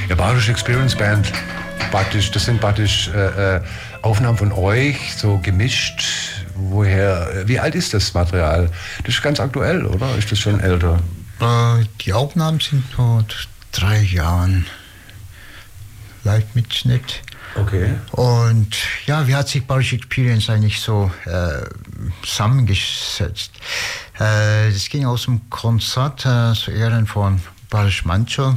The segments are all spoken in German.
Ja, Barisch Experience Band, das sind praktisch Aufnahmen von euch, so gemischt. Wie alt ist das Material? Das ist ganz aktuell, oder? Ist das schon älter? Die Aufnahmen sind vor 3 Jahren. Live-Mitschnitt. Okay. Und ja, wie hat sich Barisch Experience eigentlich so zusammengesetzt? Das ging aus dem Konzert zu Ehren von Barisch Mancho.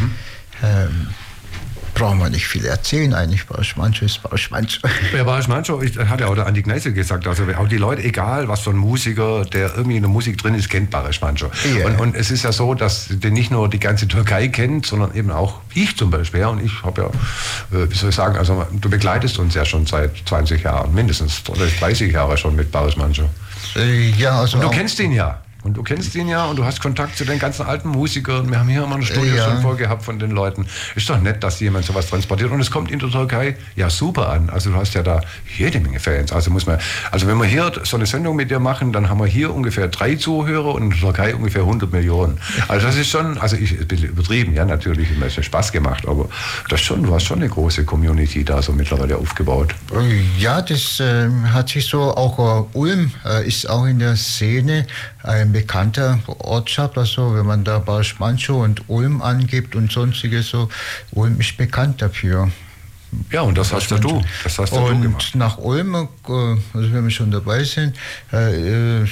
Brauchen wir nicht viel erzählen eigentlich. Barisch Mancho ist Barisch Mancho. Ja, Barisch Mancho, hat ja auch der Andi Gneisel gesagt, also auch die Leute, egal was für ein Musiker, der irgendwie in der Musik drin ist, kennt Barisch Mancho. Ja. Und es ist ja so, dass den nicht nur die ganze Türkei kennt, sondern eben auch ich zum Beispiel. Ja, und ich habe ja, wie soll ich sagen, also du begleitest uns ja schon seit 20 Jahren, mindestens, oder 30 Jahre schon mit Barisch Mancho. Ja, also und du kennst ihn ja. Und du hast Kontakt zu den ganzen alten Musikern. Wir haben hier immer eine Studie schon vorgehabt von den Leuten. Ist doch nett, dass jemand sowas transportiert. Und es kommt in der Türkei ja super an. Also du hast ja da jede Menge Fans. Also wenn wir hier so eine Sendung mit dir machen, dann haben wir hier ungefähr 3 Zuhörer und in der Türkei ungefähr 100 Millionen. Also das ist schon, also ich ein bisschen übertrieben, ja natürlich, mir ist Spaß gemacht, aber du hast schon eine große Community da so mittlerweile aufgebaut. Ja, das hat sich so, auch Ulm ist auch in der Szene ein bekannter Ortschaft, also wenn man da Barisch Mancho und Ulm angibt und sonstiges, so Ulm ist bekannt dafür. Ja, und das hast du gemacht. Und nach Ulm, also wenn wir schon dabei sind, haben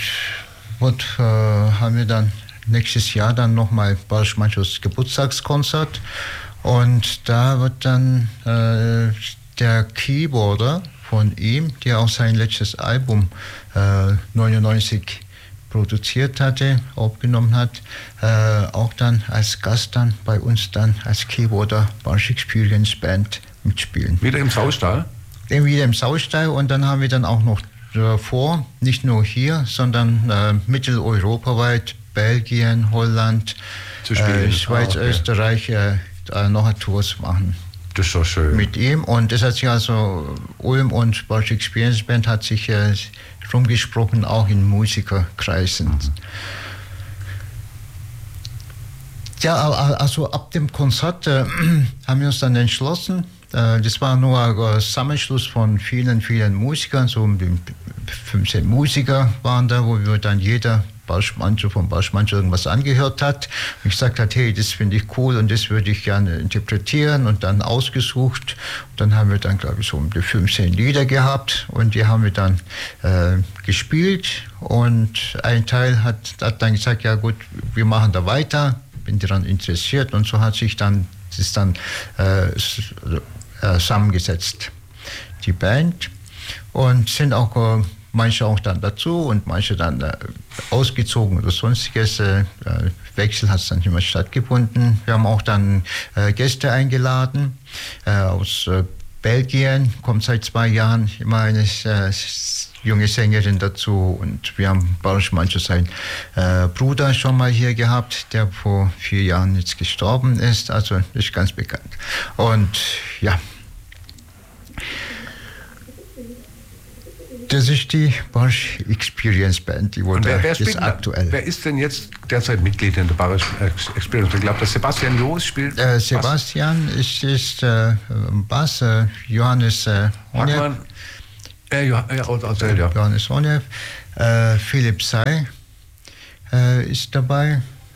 wir dann nächstes Jahr dann nochmal Barisch Manchos Geburtstagskonzert und da wird dann der Keyboarder von ihm, der auch sein letztes Album 99 produziert hatte, aufgenommen hat, auch dann als Gast dann bei uns dann als Keyboarder Barisch Experience Band mitspielen. Wieder im Saustall? Wieder im Saustall und dann haben wir dann auch noch vor, nicht nur hier, sondern mitteleuropaweit, Belgien, Holland, Schweiz, Österreich noch eine Tour zu machen. Das ist doch schön. Mit ihm und das hat sich also Ulm und Barisch Experience Band hat sich rumgesprochen, auch in Musikerkreisen. Ja, also ab dem Konzert haben wir uns dann entschlossen, das war nur ein Zusammenschluss von vielen, vielen Musikern, so 15 Musiker waren da, wo wir dann jeder von Barisch Mancho irgendwas angehört hat und ich gesagt hat, hey, das finde ich cool und das würde ich gerne interpretieren und dann ausgesucht. Und dann haben wir dann, glaube ich, so um die 15 Lieder gehabt und die haben wir dann gespielt und ein Teil hat dann gesagt, ja gut, wir machen da weiter, bin daran interessiert und so hat sich dann zusammengesetzt, die Band und sind auch manche auch dann dazu und manche dann ausgezogen oder sonstiges. Wechsel hat es dann immer stattgefunden. Wir haben auch dann Gäste eingeladen aus Belgien, kommt seit 2 Jahren immer eine junge Sängerin dazu und wir haben Barisch Mancho seinen Bruder schon mal hier gehabt, der vor 4 Jahren jetzt gestorben ist, also ist ganz bekannt. Und ja, das ist die Barisch Experience Band, die wurde jetzt aktuell. Wer ist denn jetzt derzeit Mitglied in der Barisch Experience? Ich glaube, dass Sebastian Joos spielt. Sebastian ist Bass, Johannes Honev. Johannes Honev. Philipp Say ist dabei.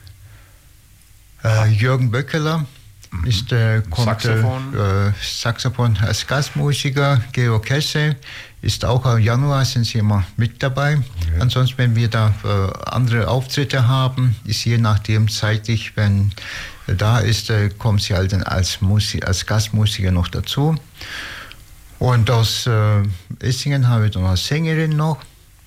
Jürgen Böckeler ist Saxophon als Gastmusiker. Georg Kesse ist auch im Januar, sind sie immer mit dabei. Okay. Ansonsten, wenn wir da andere Auftritte haben, ist je nachdem zeitlich, wenn da ist, kommen sie halt dann als Gastmusiker noch dazu. Und aus Essingen haben wir dann eine Sängerin noch.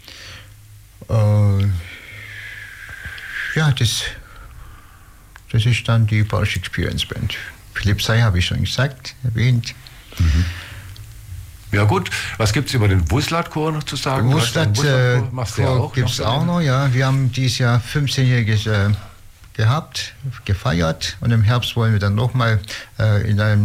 Ja, das ist dann die Barisch Experience Band. Philipp Say habe ich schon erwähnt. Mhm. Ja gut, was gibt es über den Wuslat-Chor noch zu sagen? Wuslat-Chor gibt es auch noch, ja. Wir haben dieses Jahr 15-jähriges gefeiert und im Herbst wollen wir dann nochmal in einem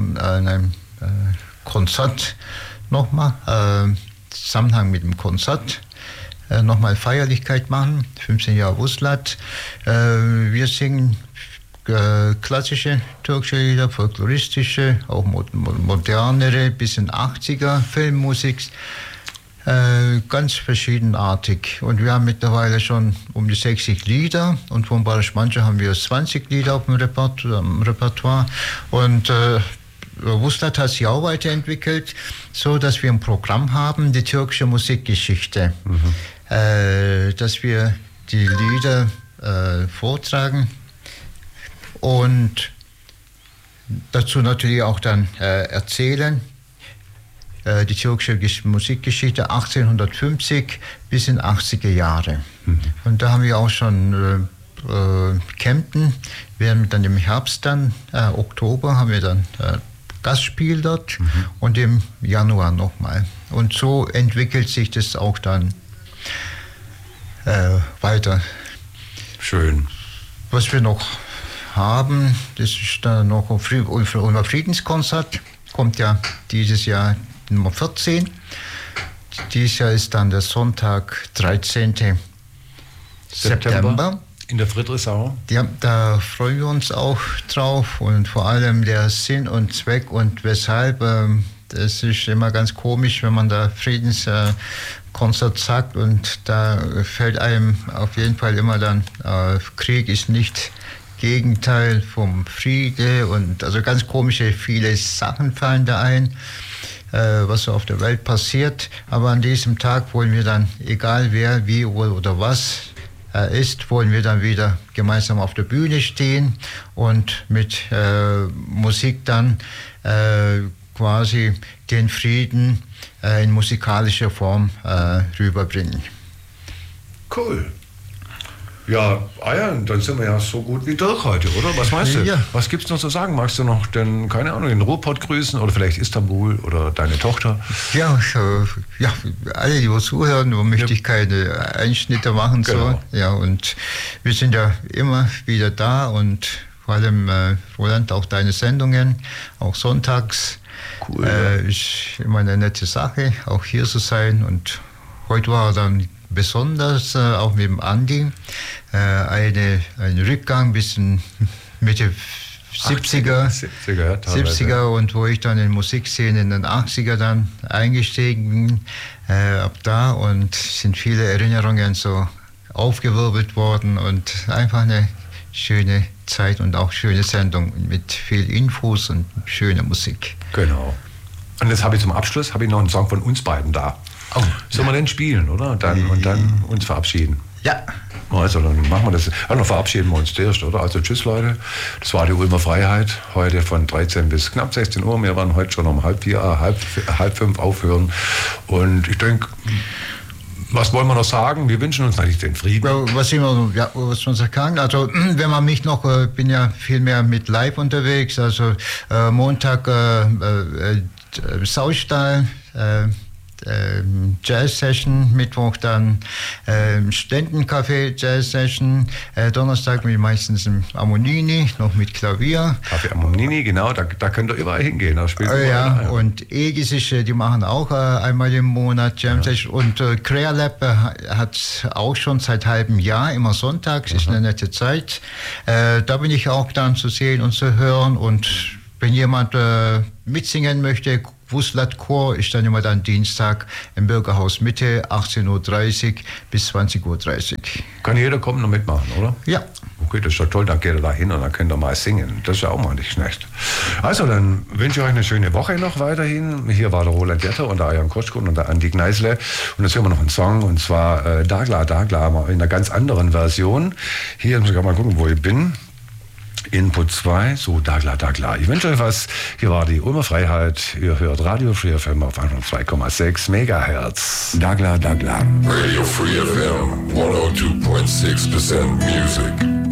Konzert nochmal, Zusammenhang mit dem Konzert, nochmal Feierlichkeit machen, 15 Jahre Wuslat. Wir singen klassische türkische Lieder, folkloristische, auch modernere, bisschen 80er Filmmusik, ganz verschiedenartig. Und wir haben mittlerweile schon um die 60 Lieder und von Barış Manço haben wir 20 Lieder auf dem Repertoire. Und Vuslat hat sich auch weiterentwickelt, so dass wir ein Programm haben, die türkische Musikgeschichte, dass wir die Lieder vortragen und dazu natürlich auch dann erzählen. Die türkische Musikgeschichte 1850 bis in 80er Jahre. Und da haben wir auch schon Kempten, werden dann im Herbst dann, Oktober haben wir dann Gastspiel dort und im Januar nochmal. Und so entwickelt sich das auch dann weiter. Schön. Was wir noch haben, das ist dann noch unser Friedenskonzert, kommt ja dieses Jahr Nummer 14. Dieses Jahr ist dann der Sonntag, 13. September. In der Friedrichsau. Ja, da freuen wir uns auch drauf und vor allem der Sinn und Zweck und weshalb. Das ist immer ganz komisch, wenn man da Friedenskonzert sagt und da fällt einem auf jeden Fall immer dann, Krieg ist nicht Gegenteil vom Friede und also ganz komische, viele Sachen fallen da ein, was so auf der Welt passiert. Aber an diesem Tag wollen wir dann, egal wer, wie oder was ist, wollen wir dann wieder gemeinsam auf der Bühne stehen und mit Musik dann quasi den Frieden in musikalischer Form rüberbringen. Cool. Ja, dann sind wir ja so gut wie durch heute, oder? Was meinst du? Ja. Was gibt's noch zu sagen? Magst du noch denn, keine Ahnung, den Ruhrpott grüßen oder vielleicht Istanbul oder deine Tochter? Ja, alle, die zuhören, da möchte ich keine Einschnitte machen. Genau. So. Ja, und wir sind ja immer wieder da und vor allem, Roland, auch deine Sendungen, auch sonntags. Cool. Ist immer eine nette Sache, auch hier zu sein. Und heute war dann besonders, auch mit dem Andi, ein Rückgang bis in Mitte 70er und wo ich dann in Musikszene in den 80er dann eingestiegen bin, ab da und sind viele Erinnerungen so aufgewirbelt worden und einfach eine schöne Zeit und auch schöne Sendung mit viel Infos und schöner Musik. Genau. Und jetzt habe ich zum Abschluss noch einen Song von uns beiden da. Oh, sollen wir den spielen, oder? Und dann uns verabschieden. Ja. Also dann machen wir das. Dann verabschieden wir uns zuerst, oder? Also tschüss, Leute. Das war die Ulmer Freiheit. Heute von 13 bis knapp 16 Uhr. Wir werden heute schon um halb 5 aufhören. Und ich denke, was wollen wir noch sagen? Wir wünschen uns natürlich den Frieden. Was man sagen kann, also wenn man mich noch, bin ja viel mehr mit Live unterwegs, also Montag Saustall, Jazz-Session, Mittwoch dann Ständencafé Jazz-Session, Donnerstag bin ich meistens im Ammonini, noch mit Klavier. Café Ammonini, genau, da könnt ihr überall hingehen. Da und Egis, die machen auch einmal im Monat Jam-Session und Crealab hat auch schon seit halbem Jahr, immer sonntags, ist eine nette Zeit. Da bin ich auch dann zu sehen und zu hören und wenn jemand mitsingen möchte, Vuslat Chor ist dann immer dann Dienstag im Bürgerhaus Mitte, 18.30 Uhr bis 20.30 Uhr. Kann jeder kommen und mitmachen, oder? Ja. Okay, das ist doch toll, dann geht ihr da hin und dann könnt ihr mal singen. Das ist ja auch mal nicht schlecht. Also, dann wünsche ich euch eine schöne Woche noch weiterhin. Hier war der Roland Jetter und der Arjan Koschkun und der Andi Gneisle. Und jetzt hören wir noch einen Song, und zwar Dagla, Dagla, mal in einer ganz anderen Version. Hier muss ich mal gucken, wo ich bin. Input 2, so Dagla, Dagla. Ich wünsche euch was. Hier war die Ulmer Freiheit. Ihr hört Radio Free FM auf 102,6 Megahertz. Dagla, Dagla. Radio Free FM, 102.6% music.